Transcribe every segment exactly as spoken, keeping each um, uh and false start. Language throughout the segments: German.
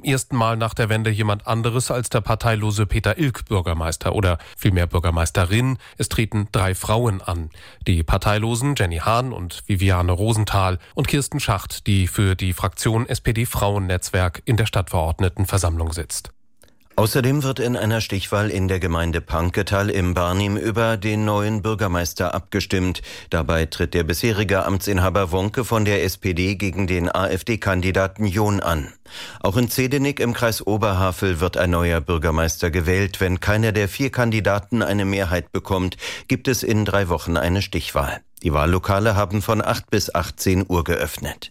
ersten Mal nach der Wende jemand anderes als der parteilose Peter Ilk Bürgermeister oder vielmehr Bürgermeisterin. Es treten drei Frauen an. Die Parteilosen Jenny Hahn und Viviane Rosenthal und Kirsten Schacht, die für die Fraktion S P D-Frauennetzwerk in der Stadtverordnetenversammlung sitzt. Außerdem wird in einer Stichwahl in der Gemeinde Panketal im Barnim über den neuen Bürgermeister abgestimmt. Dabei tritt der bisherige Amtsinhaber Wonke von der S P D gegen den AfD-Kandidaten John an. Auch in Zedenik im Kreis Oberhavel wird ein neuer Bürgermeister gewählt. Wenn keiner der vier Kandidaten eine Mehrheit bekommt, gibt es in drei Wochen eine Stichwahl. Die Wahllokale haben von acht bis achtzehn Uhr geöffnet.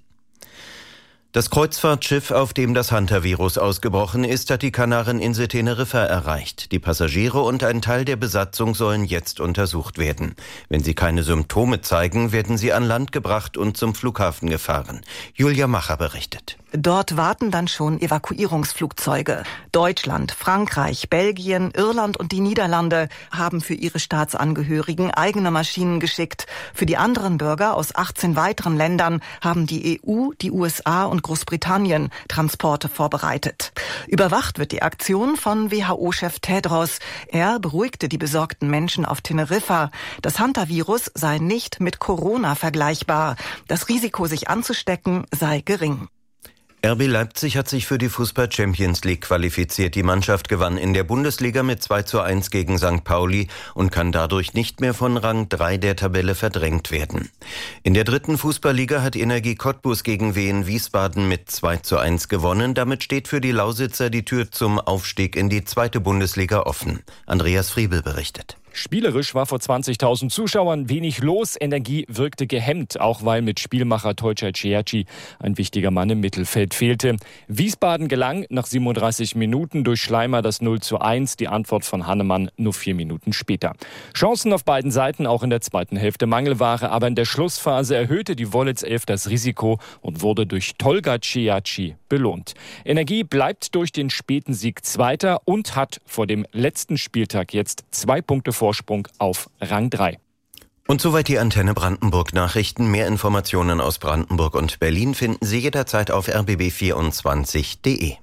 Das Kreuzfahrtschiff, auf dem das Hantavirus ausgebrochen ist, hat die Kanareninsel Teneriffa erreicht. Die Passagiere und ein Teil der Besatzung sollen jetzt untersucht werden. Wenn sie keine Symptome zeigen, werden sie an Land gebracht und zum Flughafen gefahren. Julia Macher berichtet. Dort warten dann schon Evakuierungsflugzeuge. Deutschland, Frankreich, Belgien, Irland und die Niederlande haben für ihre Staatsangehörigen eigene Maschinen geschickt. Für die anderen Bürger aus achtzehn weiteren Ländern haben die E U, die U S A und Großbritannien Transporte vorbereitet. Überwacht wird die Aktion von W H O-Chef Tedros. Er beruhigte die besorgten Menschen auf Teneriffa. Das Hantavirus sei nicht mit Corona vergleichbar. Das Risiko, sich anzustecken, sei gering. R B Leipzig hat sich für die Fußball-Champions League qualifiziert. Die Mannschaft gewann in der Bundesliga mit zwei zu eins gegen Sankt Pauli und kann dadurch nicht mehr von Rang drei der Tabelle verdrängt werden. In der dritten Fußballliga hat Energie Cottbus gegen Wien Wiesbaden mit zwei zu eins gewonnen. Damit steht für die Lausitzer die Tür zum Aufstieg in die zweite Bundesliga offen. Andreas Friebel berichtet. Spielerisch war vor zwanzigtausend Zuschauern wenig los. Energie wirkte gehemmt, auch weil mit Spielmacher Tolcay Ciacci ein wichtiger Mann im Mittelfeld fehlte. Wiesbaden gelang nach siebenunddreißig Minuten durch Schleimer das null zu eins, die Antwort von Hannemann nur vier Minuten später. Chancen auf beiden Seiten, auch in der zweiten Hälfte Mangelware, aber in der Schlussphase erhöhte die Wollitz-Elf das Risiko und wurde durch Tolga Ciacci belohnt. Energie bleibt durch den späten Sieg Zweiter und hat vor dem letzten Spieltag jetzt zwei Punkte Vorsprung auf Rang drei. Und soweit die Antenne Brandenburg Nachrichten. Mehr Informationen aus Brandenburg und Berlin finden Sie jederzeit auf r b b vierundzwanzig punkt de.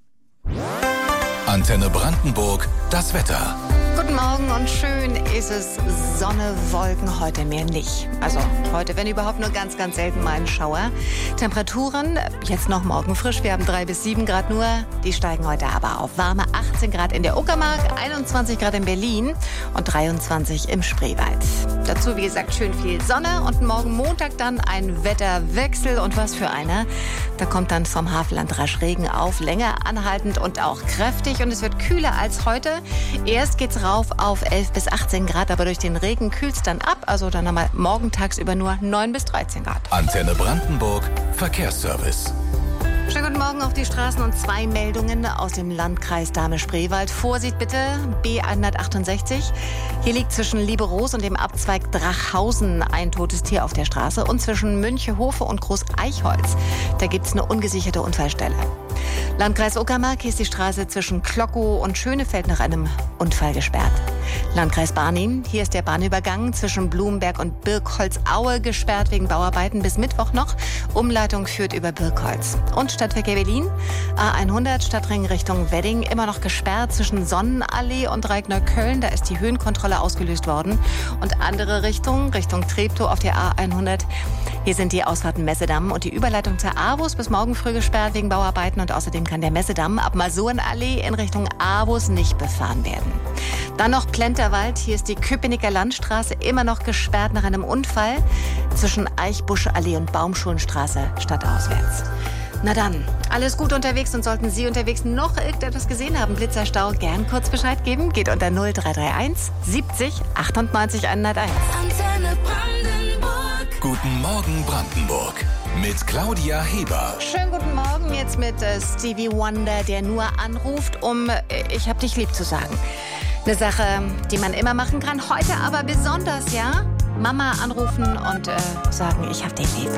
Antenne Brandenburg, das Wetter. Guten Morgen und schön ist es. Sonne, Wolken, heute mehr nicht. Also heute, wenn überhaupt, nur ganz, ganz selten mal ein Schauer. Temperaturen jetzt noch morgen frisch. Wir haben drei bis sieben Grad nur. Die steigen heute aber auf warme achtzehn Grad in der Uckermark, einundzwanzig Grad in Berlin und dreiundzwanzig im Spreewald. Dazu, wie gesagt, schön viel Sonne und morgen Montag dann ein Wetterwechsel. Und was für einer. Da kommt dann vom Havelland rasch Regen auf, länger anhaltend und auch kräftig. Und es wird kühler als heute. Erst geht's rauf auf elf bis achtzehn Grad, aber durch den Regen kühlt's dann ab. Also dann haben wir morgen tagsüber nur neun bis dreizehn Grad. Antenne Brandenburg, Verkehrsservice. Schönen guten Morgen auf die Straßen und zwei Meldungen aus dem Landkreis Dahme-Spreewald. Vorsicht bitte, B hundertachtundsechzig. Hier liegt zwischen Lieberoos und dem Abzweig Drachhausen ein totes Tier auf der Straße und zwischen Münchehofe und Groß-Eichholz. Da gibt's eine ungesicherte Unfallstelle. Landkreis Uckermark, hier ist die Straße zwischen Klockow und Schönefeld nach einem Unfall gesperrt. Landkreis Barnim, hier ist der Bahnübergang zwischen Blumenberg und Birkholzaue gesperrt wegen Bauarbeiten bis Mittwoch noch. Umleitung führt über Birkholz. Und Stadtverkehr Berlin, A hundert Stadtring Richtung Wedding, immer noch gesperrt zwischen Sonnenallee und Reikner-Köln. Da ist die Höhenkontrolle ausgelöst worden. Und andere Richtung, Richtung Treptow auf der A hundert. Hier sind die Ausfahrten Messedamm und die Überleitung zur Avus bis morgen früh gesperrt wegen Bauarbeiten. Und außerdem kann der Messedamm ab Masurenallee in Richtung Avus nicht befahren werden. Dann noch Plenterwald. Hier ist die Köpenicker Landstraße immer noch gesperrt nach einem Unfall zwischen Eichbuschallee und Baumschulenstraße stadtauswärts. Na dann, alles gut unterwegs und sollten Sie unterwegs noch irgendetwas gesehen haben, Blitzerstau, gern kurz Bescheid geben. Geht unter null drei drei eins siebzig achtundneunzig hunderteins. Antenne Brandenburg. Guten Morgen Brandenburg mit Claudia Heber. Schönen guten Morgen jetzt mit äh, Stevie Wonder, der nur anruft, um äh, ich hab dich lieb zu sagen. Eine Sache, die man immer machen kann, heute aber besonders, ja? Mama anrufen und äh, sagen, ich hab dich lieb.